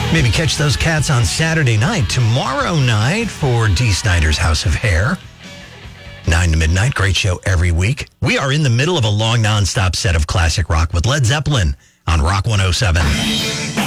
Maybe catch those cats on Saturday night. Tomorrow night for Dee Snider's House of Hair. 9 to midnight. Great show every week. We are in the middle of a long, nonstop set of classic rock with Led Zeppelin on Rock 107.